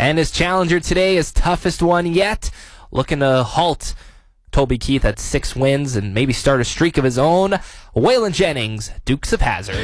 And his challenger today, his toughest one yet, looking to halt Toby Keith at 6 wins and maybe start a streak of his own. Waylon Jennings, Dukes of Hazzard.